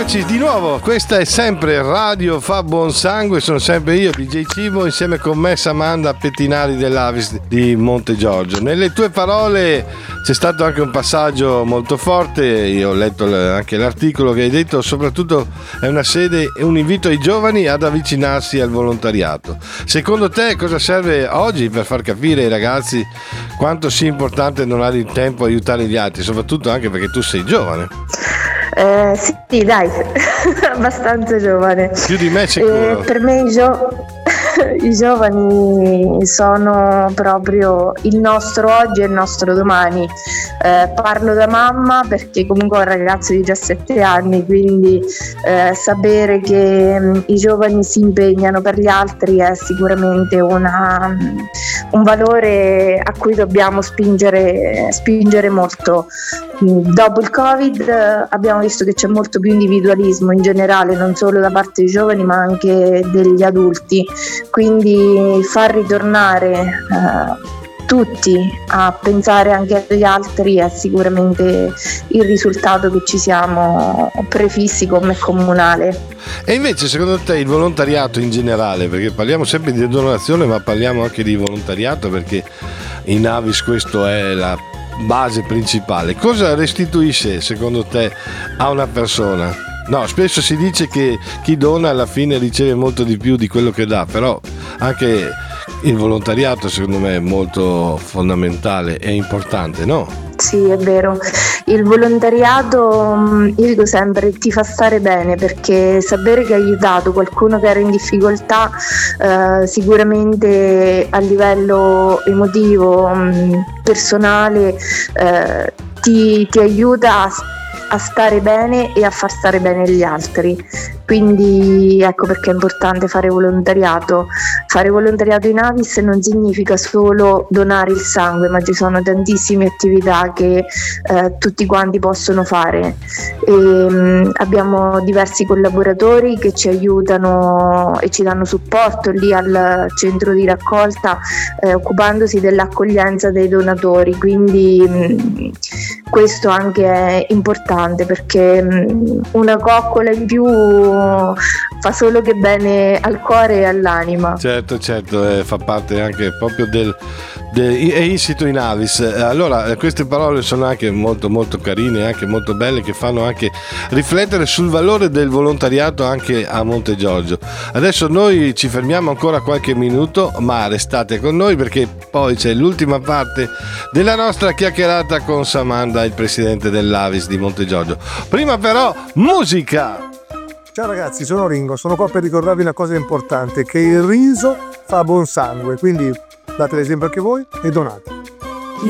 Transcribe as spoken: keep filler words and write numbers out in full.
Eccoci di nuovo, questa è sempre Radio Fa Buon Sangue, sono sempre io, D J Cibo, insieme con me Samanda Pettinari dell'Avis di Monte Giorgio. Nelle tue parole c'è stato anche un passaggio molto forte, io ho letto anche l'articolo che hai detto, soprattutto è una sede e un invito ai giovani ad avvicinarsi al volontariato. Secondo te cosa serve oggi per far capire ai ragazzi quanto sia importante donare il tempo a aiutare gli altri, soprattutto anche perché tu sei giovane? Eh, sì, dai, abbastanza giovane. Più di me sicuro. Eh, per me i, gio- i giovani sono proprio il nostro oggi e il nostro domani. Eh, parlo da mamma perché comunque ho un ragazzo di diciassette anni, quindi eh, sapere che mh, i giovani si impegnano per gli altri è sicuramente una, mh, un valore a cui dobbiamo spingere, spingere molto. Dopo il Covid eh, abbiamo visto che c'è molto più individualismo in generale, non solo da parte dei giovani ma anche degli adulti, quindi far ritornare eh, tutti a pensare anche agli altri è sicuramente il risultato che ci siamo prefissi come comunale. E invece secondo te il volontariato in generale, perché parliamo sempre di donazione ma parliamo anche di volontariato perché in Avis questo è la base principale, cosa restituisce secondo te a una persona? No, spesso si dice che chi dona alla fine riceve molto di più di quello che dà, però anche il volontariato secondo me è molto fondamentale e importante, no? Sì, è vero. Il volontariato, io dico sempre, ti fa stare bene perché sapere che hai aiutato qualcuno che era in difficoltà eh, sicuramente a livello emotivo, personale, eh, ti, ti aiuta a a stare bene e a far stare bene gli altri, quindi ecco perché è importante fare volontariato. Fare volontariato in Avis non significa solo donare il sangue, ma ci sono tantissime attività che eh, tutti quanti possono fare e, mh, abbiamo diversi collaboratori che ci aiutano e ci danno supporto lì al centro di raccolta eh, occupandosi dell'accoglienza dei donatori, quindi mh, questo anche è importante perché mh, una coccola in più fa solo che bene al cuore e all'anima. Certo, certo, eh, fa parte anche proprio del, del è insito in Avis. Allora, queste parole sono anche molto molto carine, anche molto belle, che fanno anche riflettere sul valore del volontariato anche a Monte Giorgio. Adesso noi ci fermiamo ancora qualche minuto, ma restate con noi perché poi c'è l'ultima parte della nostra chiacchierata con Samanda, il presidente dell'Avis di Monte Giorgio. Prima però musica. Ciao ragazzi, sono Ringo, sono qua per ricordarvi una cosa importante, che il riso fa buon sangue, quindi date l'esempio anche voi e donate.